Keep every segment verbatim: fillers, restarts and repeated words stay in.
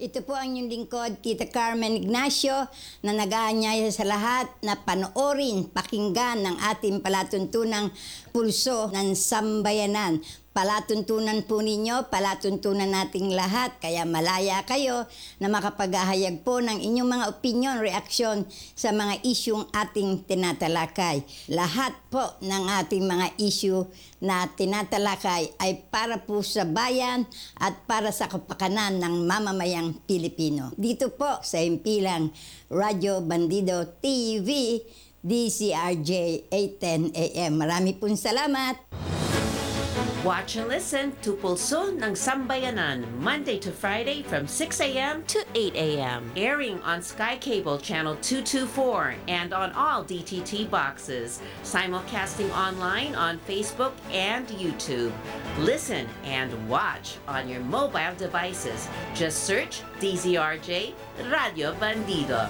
Ito po ang inyong lingkod, Tita Carmen Ignacio, na nag-aanyaya sa lahat na panoorin, pakinggan ng ating palatuntunang pulso ng sambayanan. Palatuntunan po ninyo, palatuntunan nating lahat, kaya malaya kayo na makapaghahayag po ng inyong mga opinion, reaksyon sa mga isyung ating tinatalakay. Lahat po ng ating mga issue na tinatalakay ay para po sa bayan at para sa kapakanan ng mamamayang Pilipino. Dito po sa himpilang Radyo Bandido T V, D C R J eight ten A M. Marami pong salamat! Watch and listen to Pulso ng Sambayanan, Monday to Friday from six a m to eight a m Airing on Sky Cable Channel two twenty-four and on all D T T boxes. Simulcasting online on Facebook and YouTube. Listen and watch on your mobile devices. Just search D Z R J Radio Bandido.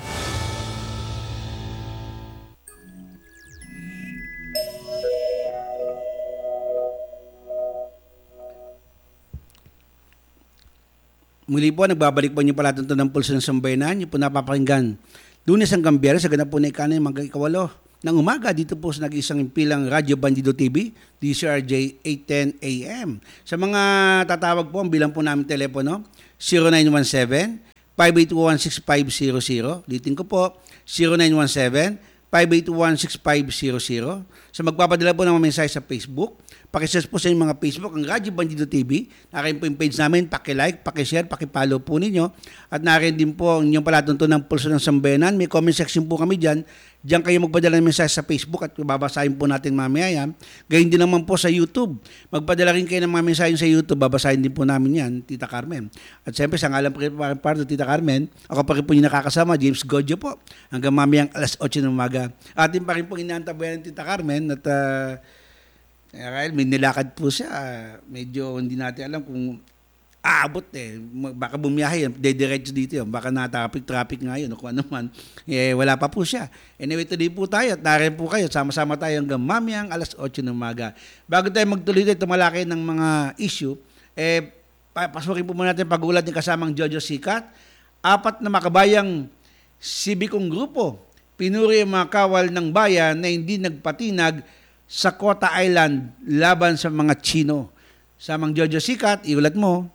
Muli po, nagbabalik po niyo pala ito ng Pulso ng Sambayanan. Niyo po napapakinggan Lunes hanggang Biyernes sa ganap po na ikanin mga ikawalo ng umaga dito po sa nag-iisang impilang Radyo Bandido T V, D C R J eight ten A M. Sa mga tatawag po, ang bilang po namin telepono, zero nine one seven, five eight one, six five zero zero. Litin ko po, zero nine one seven, five eight one, six five zero zero. Sa magpapadala po ng mga mensahe sa Facebook, pakisearch po sa inyong mga Facebook, ang Radyo Bandido T V. Nakain po yung page namin, pakilike, pakishare, pakipollow po ninyo. At nakain din po ang inyong palatunto ng Pulso ng Sambayanan. May comment section po kami dyan. Diyan kayo magpadala ng mensahe sa Facebook at babasahin po natin mamaya yan. Gayun din naman po sa YouTube. Magpadala rin kayo ng mga mensahe sa YouTube, babasahin din po namin yan, Tita Carmen. At siyempre, sa ngalan po kayo parto, Tita Carmen, ako pa rin po yung nakakasama, James Godjo po. Hanggang mamayang alas otso ng umaga. Atin pa rin po inaantabayan ng Tita Carmen at uh, Kaya may nilakad po siya. Medyo hindi natin alam kung aabot eh. Baka bumiyahe yan. Dediretso dito yun. Baka na-traffic-traffic nga yun. O kung ano man. Eh, wala pa po siya. Anyway, today po tayo. At narin po kayo. Sama-sama tayo hanggang mamayang alas otso ng umaga. Bago tayo magtuloy tayo tumalaki ng mga issue, eh, pasukin po muna natin pag-ulat ng kasamang Jojo Sikat. Apat na makabayang sibikong grupo. Pinuri ang mga kawal ng bayan na hindi nagpatinag sa Kota Island laban sa mga Chino. Samang Jojo Sikat, iulat mo.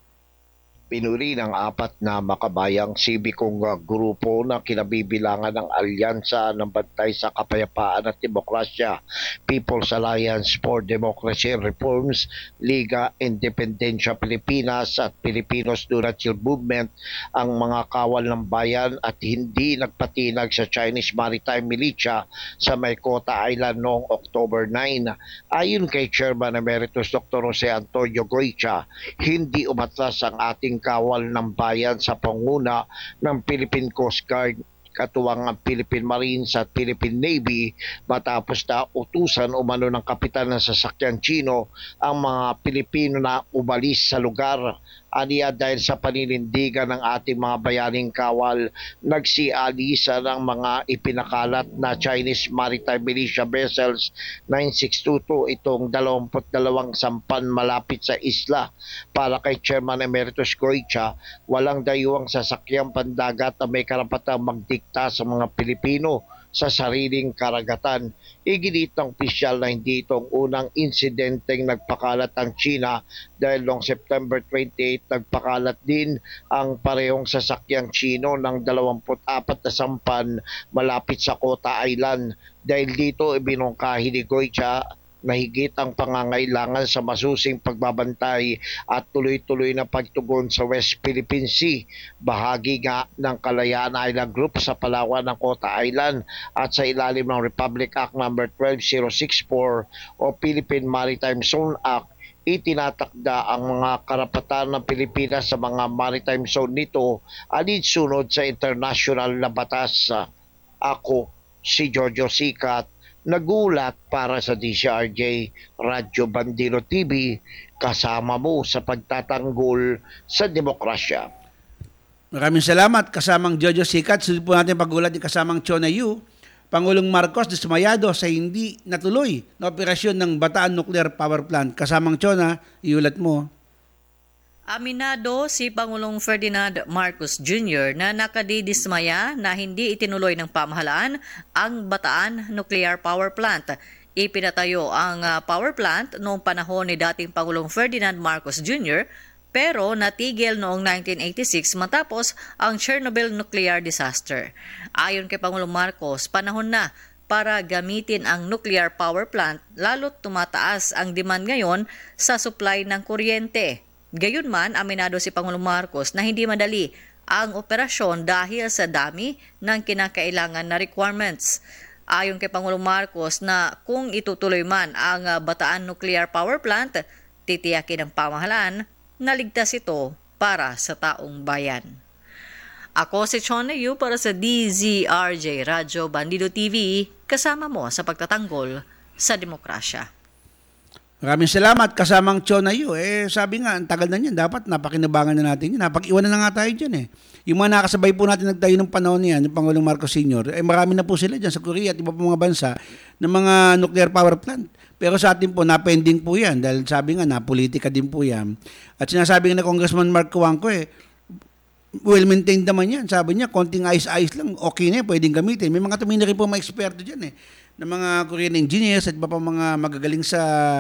Pinuri ng apat na makabayang sibikong uh, grupo na kinabibilangan ng Alyansa ng Bantay sa Kapayapaan at Demokrasya, People's Alliance for Democracy and Reforms, Liga Independencia Pilipinas at Filipinos Do Not Chill Movement ang mga kawal ng bayan at hindi nagpatinag sa Chinese Maritime Militia sa Maykota Island noong October ninth. Ayon kay Chairman Emeritus Doctor Jose Antonio Goitia, hindi umatras ang ating kawal ng bayan sa panguna ng Philippine Coast Guard, katuwang ang Philippine Marines at Philippine Navy matapos na utusan umano ng kapitan ng sasakyan Chino ang mga Pilipino na umalis sa lugar. Aniya dahil sa paninindigan ng ating mga bayaning kawal, nagsialisa ng mga ipinakalat na Chinese Maritime Militia vessels nine six two two itong dalawampu't dalawang sampan malapit sa isla. Para kay Chairman Emeritus Goitia, walang dayuang sasakyang pandagat na may karapatang magdikta sa mga Pilipino sa sariling karagatan. Iginit ng opisyal na hindi itong unang insidenteng nagpakalat ang China dahil noong September twenty-eighth nagpakalat din ang parehong sasakyang Chino ng dalawampu't apat na sampan malapit sa Kota Island. Dahil dito ibinungkahi ni Goitia na higit ang pangangailangan sa masusing pagbabantay at tuloy-tuloy na pagtugon sa West Philippine Sea, bahagi nga ng Kalayaan Island Group sa Palawan ng Kota Island at sa ilalim ng Republic Act number twelve thousand sixty-four o Philippine Maritime Zone Act. Itinatakda ang mga karapatan ng Pilipinas sa mga maritime zone nito alinsunod sa international na batas. Ako, si Jojo Sikat, nagulat para sa D C R J Radyo Bandido T V, kasama mo sa pagtatanggol sa demokrasya. Maraming salamat kasamang Jojo Sikat. Sunod po natin pag-ulat ni kasamang Chona Yu. Pangulong Marcos dismayado sa hindi natuloy na operasyon ng Bataan Nuclear Power Plant. Kasamang Chona, iulat mo. Aminado si Pangulong Ferdinand Marcos Junior na nakadidismaya na hindi itinuloy ng pamahalaan ang Bataan Nuclear Power Plant. Ipinatayo ang uh, power plant noong panahon ni dating Pangulong Ferdinand Marcos Junior pero natigil noong nineteen eighty-six matapos ang Chernobyl nuclear disaster. Ayon kay Pangulong Marcos, panahon na para gamitin ang nuclear power plant lalo't tumataas ang demand ngayon sa supply ng kuryente. Gayunman, aminado si Pangulong Marcos na hindi madali ang operasyon dahil sa dami ng kinakailangan na requirements. Ayon kay Pangulong Marcos na kung itutuloy man ang Bataan Nuclear Power Plant, titiyakin ng pamahalaan na ligtas ito para sa taong bayan. Ako si Chona Yu para sa D Z R J Radyo Bandido T V, kasama mo sa pagtatanggol sa demokrasya. Maraming salamat kasamang Chona Yu. Eh, sabi nga, ang tagal na niyan. Dapat napakinabangan na natin yun. Napag-iwanan na nga tayo dyan eh. Yung mga nakasabay po natin nagtayo ng panahon niyan, yung Pangulong Marcos Senior, eh marami na po sila dyan sa Korea at iba pa mga bansa ng mga nuclear power plant. Pero sa atin po, napending po yan. Dahil sabi nga, napolitika din po yan. At sinasabi nga na Congressman Mark Cuangco eh, well-maintained naman yan. Sabi niya, konting ayos-ayos lang, okay na, pwedeng gamitin. May mga tumina rin po mga eksperto dyan eh, ng mga Korean engineers at iba pa mga magagaling sa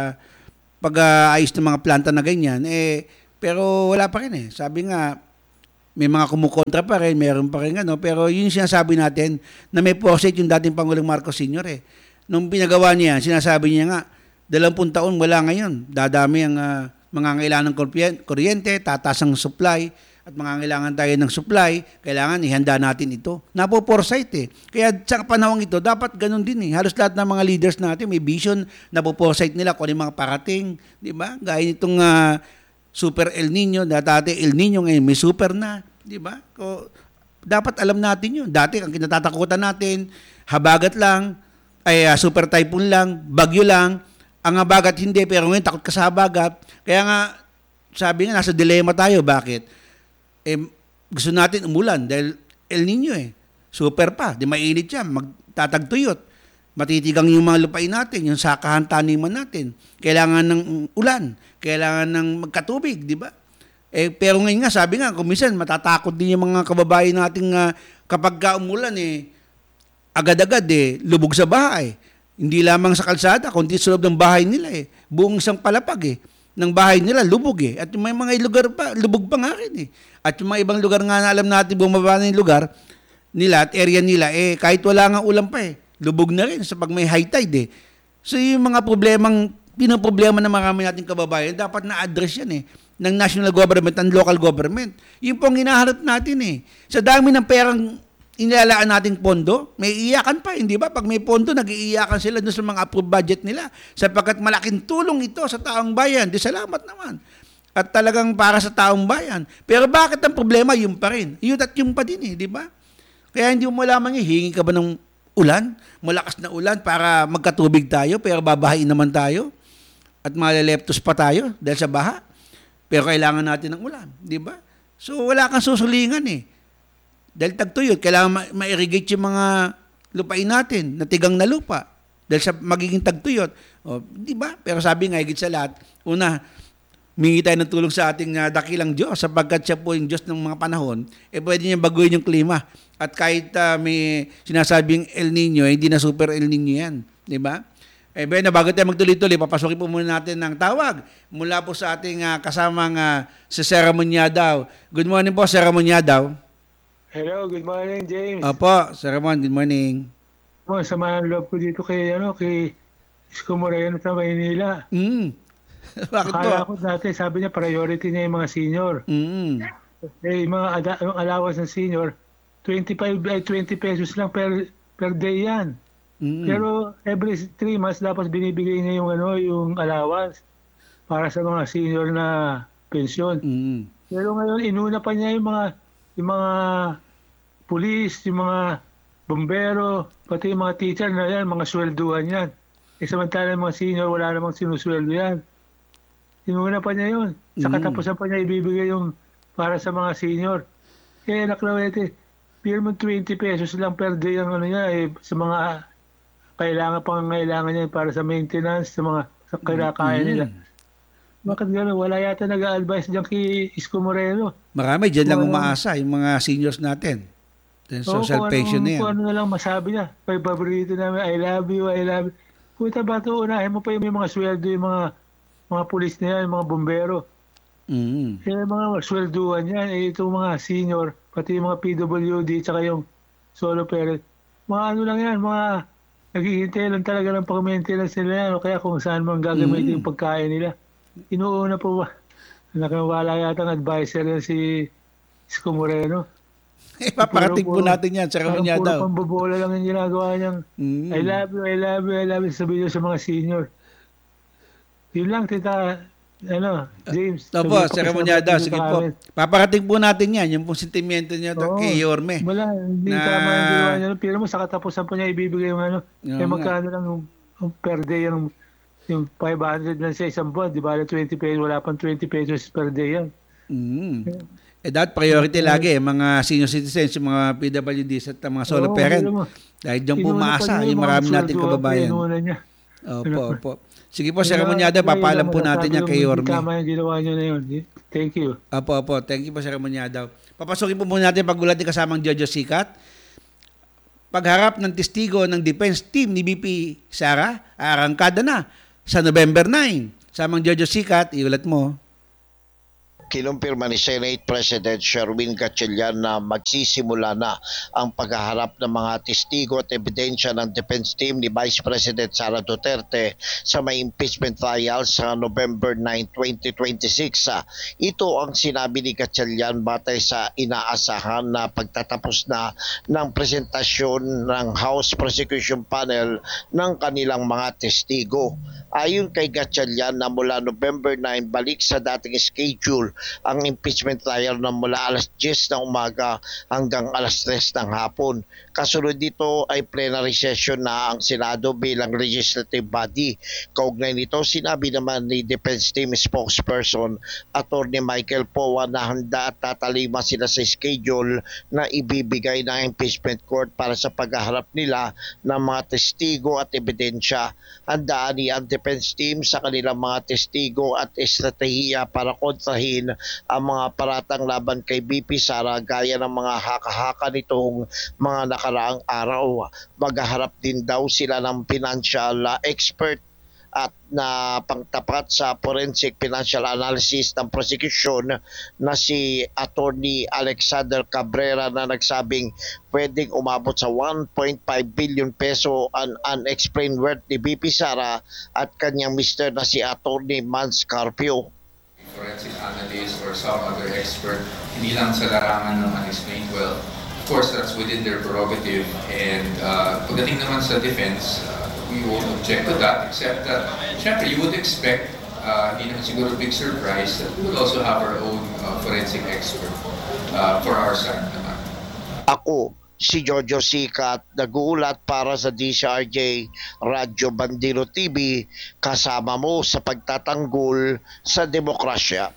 pag-aayos ng mga planta na ganyan. Eh, pero wala pa rin eh. Sabi nga, may mga kumukontra pa rin, meron pa rin ano. Pero yun sinasabi natin na may foresight yung dating Pangulong Marcos Senior eh. Nung pinagawa niya, sinasabi niya nga, dalawampung taon wala ngayon. Dadami ang uh, mga kailangan ng kuryente, tataas ang supply, at mangangailangan tayo ng supply, kailangan ihanda natin ito. Napo-foresight eh. Kaya sa panahon ito, dapat ganun din eh. Halos lahat ng mga leaders natin may vision, napo-foresight nila kung ano yung mga parating. Di ba? Gaya nitong uh, Super El Nino, dati El Nino ngayon may super na. Di ba? So, dapat alam natin yun. Dati ang kinatatakutan natin, habagat lang, ay uh, super typhoon lang, bagyo lang, ang habagat hindi, pero ngayon takot ka sa habagat. Kaya nga, sabi nga, nasa dilema tayo. Bakit? Eh, gusto natin umulan dahil El Nino eh. Super pa. Di mainit siya. Magtatagtuyot. Matitigang yung mga lupain natin, yung sakahan taniman natin. Kailangan ng ulan. Kailangan ng magkatubig, di ba? Eh, pero ngayon nga, sabi nga, kung minsan matatakot din yung mga kababayan natin uh, kapag ka umulan eh, agad-agad eh, lubog sa bahay. Hindi lamang sa kalsada, kundi sa loob ng bahay nila eh. Buong isang palapag eh. Ng bahay nila, lubog eh. At may mga lugar pa, lubog pa nga rin eh. At yung mga ibang lugar nga na alam natin, bumaba na yung lugar nila at area nila, eh kahit wala nga ulan pa eh, lubog na rin sa pag may high tide eh. So yung mga problemang, pinoproblema ng marami nating kababayan, dapat na-address yan eh, ng national government and local government. Yung pong hinaharap natin eh. Sa dami ng perang inilalaan nating pondo, may iyakan pa, hindi ba? Pag may pondo, nag-iiyakan sila doon sa mga approved budget nila sapagkat malaking tulong ito sa taong bayan. Di salamat naman. At talagang para sa taong bayan. Pero bakit ang problema? Yung pa rin. Yun at yung pa din eh, di ba? Kaya hindi mo malaman eh, hingi ka ba ng ulan? Malakas na ulan para magkatubig tayo, pero babahain naman tayo. At malaleptos pa tayo dahil sa baha. Pero kailangan natin ng ulan, di ba? So wala kang susulingan eh. Dahil tagtuyot, kailangan ma- ma-irrigate yung mga lupain natin, na tigang na lupa. Dahil sa magiging tagtuyot. O, di ba? Pero sabi nga, higit sa lahat, una, mingi tayo ng tulong sa ating uh, dakilang Diyos sapagkat siya po yung Diyos ng mga panahon, eh pwede niya baguhin yung klima. At kahit uh, may sinasabing El Nino, hindi na super El Nino yan. Di ba? Eh, Ben, bago tayo magtuloy-tuloy, papasukin po muna natin ng tawag mula po sa ating uh, kasamang uh, si Sara Munyadaw. Good morning po, Sara Munyadaw. Hello, good morning, James. Opo, Sir Ramon, good morning. Oh, sama ang loob ko dito kay, ano, kay Isko Moreno sa Maynila. Mm. Bakit po? Akala ko dati, sabi niya, priority niya yung mga senior. Mm. Eh, yung mga ada- yung allowance ng senior, twenty-five ay twenty pesos lang per per day yan. Mm. Pero every three months, dapat binibigay niya yung, ano, yung allowance para sa mga senior na pensyon. Mm. Pero ngayon, inuna pa niya yung mga yung mga pulis, yung mga bombero, pati yung mga teacher na yan, mga swelduhan yan. E samantala yung mga senior, wala namang sinusweldo yan. Sinuna pa niya yun. Sa katapusan pa niya ibibigay yung para sa mga senior. Kaya naklawete, pure mo twenty pesos lang per day ang ano niya, eh, sa mga kailangan pang kailangan niya para sa maintenance, sa mga sa kinakaya nila. Bakit gano'n? Wala yata nag-a-advise dyan kay Isko Moreno. Marami dyan lang Wala. umaasa, yung mga seniors natin. Yung Oo, social kung pension ano, na yan. Kung ano na lang masabi niya. May paborito namin, I love you, I love you. Puta ba ito, unahin mo pa yung mga sweldo, yung mga mga pulis na yan, yung mga bombero. Mm. Eh, mga swelduhan yan, eh, itong mga senior, pati yung mga P W D, tsaka yung solo parent. Mga ano lang yan, mga naghihintay lang talaga ng pag-maintenance nila yan, o kaya kung saan man gagamitin Mm. yung pagkain nila. Inuuna po ba? Nakawala yata ng advisor yan si Isko Moreno. Eh, paparating po Puro- natin yan sa Parang Kamunya puro daw. pambobola lang yung ginagawa niyang Mm. I love you, I love you, I love you, sabihin niyo sa mga senior. Yun lang, tita, ano, James. Opo, sabihin sa ko Kamunya sa daw. mga Sige sa po. amin. Paparating po natin yan. Yung pong sentimento niya Oo. kay Yorme. Wala, hindi Na- tama yung ginawa niya. Pero mo, sa katapusan po niya ibibigay yung ano, Oo eh nga. magkano lang yung, yung per day, yung, yung five hundred lang sa isang buwan, di ba? twenty pesos, wala pang twenty pesos per day yan. Mm. Eh, dapat priority lagi, eh, mga senior citizens, yung mga P W Ds at mga solo Oo, parent. hindi mo. Dahil dyan po Inuna pa umaasa, niya yung mga marami nating sweldo, kababayan. inuna niya. Opo, opo. Sige po, Sir Kaya- Ramunyada, kaya papaalam lang po natin masasabi yan kay yung Yorme. Tama yung ginawa niyo na yun. Thank you. Opo, opo. Thank you po, Sir Ramunyada. Papasukin po muna natin pag-ulat ni kasamang Jojo Sikat. Pagharap ng testigo ng defense team ni B P Sara, arangkada na sa November nine. Samang Jojo Sikat, iulat mo. Kinumpirma ni Senate President Sherwin Gatchalian na magsisimula na ang paghaharap ng mga testigo at ebidensya ng defense team ni Vice President Sara Duterte sa may impeachment trial sa November nine, twenty twenty-six. Ito ang sinabi ni Gatchalian batay sa inaasahan na pagtatapos na ng presentasyon ng House Prosecution Panel ng kanilang mga testigo. Ayon kay Gatchalian na mula November nine balik sa dating schedule ang impeachment trial na mula alas diyes ng umaga hanggang alas tres ng hapon. Kasunod dito ay plenary session na ang Senado bilang legislative body. Kaugnay nito, sinabi naman ni Defense Team spokesperson Attorney Michael Powa na handa at tatalima sila sa schedule na ibibigay ng impeachment court para sa paghaharap nila ng mga testigo at ebidensya. Handaan ni ang defense team sa kanilang mga testigo at estratehiya para kontrahin ang mga paratang laban kay B P Sara gaya ng mga haka-haka nitong mga nakaraang araw. Maghaharap din daw sila ng financial uh, expert at na pangtapat sa forensic financial analysis ng prosecution na si Attorney Alexander Cabrera na nagsabing pwedeng umabot sa one point five billion peso ang unexplained worth ni B P Sara at kanyang mister na si Attorney Mans Carpio. Forensic analyst or some other expert, hindi lang sa larangan ng unexplained wealth. Of course, that's within their prerogative. And uh, pagdating naman sa defense, uh, we won't object to that, except that, syempre, you would expect, uh, hindi naman siguro big surprise, that we would also have our own uh, forensic expert uh, for our side naman. Ako, si Jojo Sikat, nag-uulat para sa D C R J Radyo Bandilo T V, kasama mo sa pagtatanggol sa demokrasya.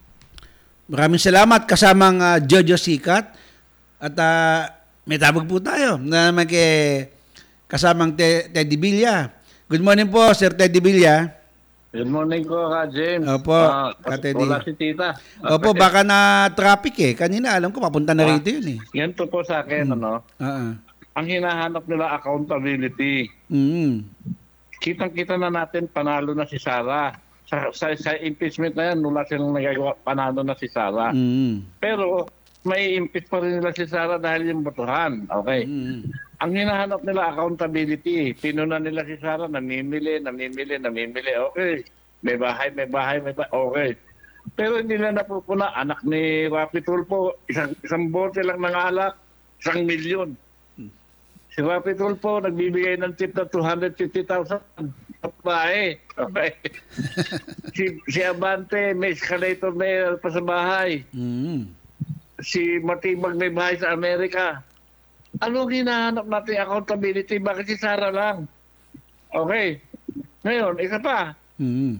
Maraming salamat kasamang uh, Jojo Sikat. At uh, may tabag po tayo na naman kay kasamang Te- Teddy Villa. Good morning po, Sir Teddy Villa. Good morning ko, Ka James. Opo, Ah, Ka Teddy. wala si Tita. Opo, baka na traffic eh. Kanina alam ko papunta na rito yun eh. Ganito po sa akin, ano, Oo. ang hinahanap nila accountability. Mm. Kitang-kita na natin panalo na si Sara. Sa, sa, sa impeachment na yan, wala silang nagagawa, panalo na si Sara. Mm. Pero may impeach pa rin nila si Sara dahil yung botohan. Okay. Mm. Ang hinahanap nila accountability. Pinunan nila si Sara, namimili, namimili, namimili. Okay. May bahay, may bahay, may bahay. Okay. Pero hindi na napupuna. Anak ni Rapi Tulfo, isang, isang bote lang ng alak, isang milyon. Si Rapi Tulfo, nagbibigay ng tip na two hundred fifty thousand. Babae. Okay. si, si Abante, may escalator na pa sa bahay. Mm. Si Matibag may bahay sa Amerika. Anong hinahanap natin accountability? Bakit si Sara lang? Okay. Ngayon, isa pa. Mm.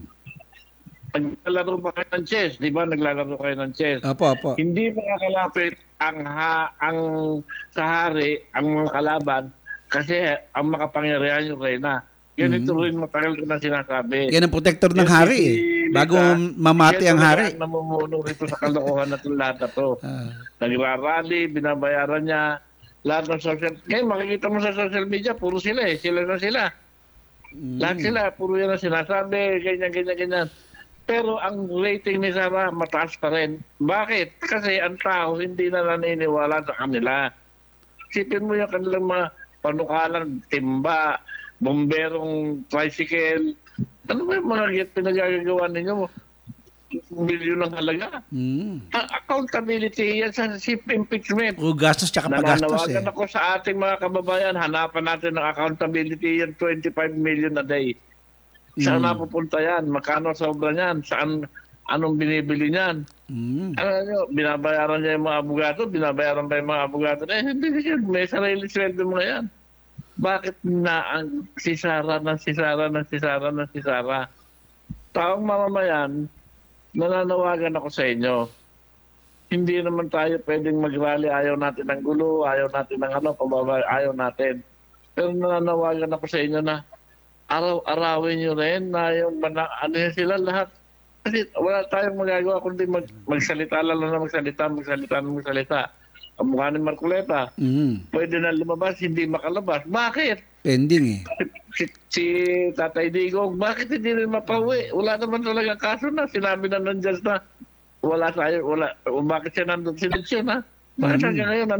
Naglalaro ba kayo ng chess? Di ba naglalaro kayo ng chess? Opo, opo. Hindi makakalapit ang ha, ang sa hari, ang mga kalaban, kasi ang makapangyarihan yung reyna. Ganito rin matagal ko na sinasabi. Yan ang protector ng Yan hari si eh. Lita, Bago mamati ang yan hari. talaga ang namumuno rito sa kalokohan na itong lahat na to. Ah. Nagrarally, binabayaran niya, lahat ng social... Ngayon, makikita mo sa social media, puro sila eh. Sila na sila. Lahat sila, puro yan ang sinasabi, ganyan, ganyan, ganyan. Pero ang rating ni Sara, mataas pa rin. Bakit? Kasi ang tao hindi na naniniwala sa kanila. Isipin mo yung kanilang mga panukalan, timba, bomberong tricycle. Ano ba yung mga pinagagagawa ninyo? Milyon ng halaga. Mm. Ang accountability yan sa S I P impeachment. Puro gastos tsaka pagastos eh. Nananawagan ako sa ating mga kababayan, hanapan natin ng accountability yan, twenty-five million a day. Saan Mm. napupunta yan? Magkano sobra niyan? Saan, anong binibili niyan? Mm. Ano nyo, binabayaran niya yung mga abogado? Binabayaran ba yung mga abogado? Eh, hindi siya. May sarili sweldo mo na yan. Bakit na ang si Sara na si Sara na si Sara na si Sara? Taong mamamayan, nananawagan ako sa inyo. Hindi naman tayo pwedeng mag-rally. Ayaw natin ng gulo, ayaw natin ng ano, pababa, ayaw natin. Pero nananawagan ako sa inyo na araw-arawin nyo rin na yung mana, ano yun sila lahat. Kasi wala tayong magagawa kundi mag, magsalita lang na magsalita, magsalita na magsalita. Ang mukha ni Marcoleta, Mm. pwede na lumabas, hindi makalabas. Bakit? Pending eh. Si, si Tatay Digong, bakit hindi rin mapauwi? Wala naman talaga kaso na. Sinabi na ng judge na wala tayo, wala. Bakit siya nandun? Sinensyon ha? Bakit hanggang ngayon